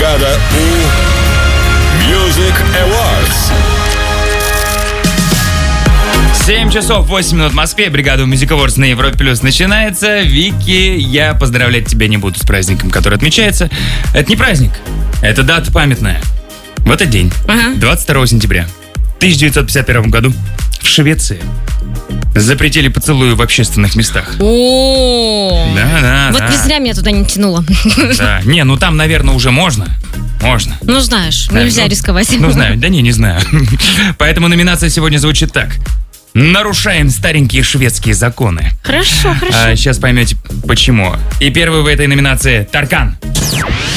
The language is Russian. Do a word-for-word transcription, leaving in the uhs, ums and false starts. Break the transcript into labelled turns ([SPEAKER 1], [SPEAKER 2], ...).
[SPEAKER 1] Бригада У Music Awards.
[SPEAKER 2] семь часов восемь минут в Москве. Бригада Music Awards на Европе Плюс начинается. Вики, я поздравлять тебя не буду с праздником, который отмечается. Это не праздник, это дата памятная. В этот день, ага. двадцать второго сентября тысяча девятьсот пятьдесят первого году, в Швеции запретили поцелуи в общественных местах.
[SPEAKER 3] О,
[SPEAKER 2] да, да,
[SPEAKER 3] вот
[SPEAKER 2] да.
[SPEAKER 3] не зря меня туда не тянуло.
[SPEAKER 2] Да. Не, ну там, наверное, уже можно. Можно.
[SPEAKER 3] Ну, знаешь,
[SPEAKER 2] да,
[SPEAKER 3] нельзя
[SPEAKER 2] ну,
[SPEAKER 3] рисковать.
[SPEAKER 2] Ну, знаю. Да не, не знаю. Поэтому номинация сегодня звучит так. Нарушаем старенькие шведские законы.
[SPEAKER 3] Хорошо, хорошо.
[SPEAKER 2] А, сейчас поймете, почему. И первый в этой номинации Таркан.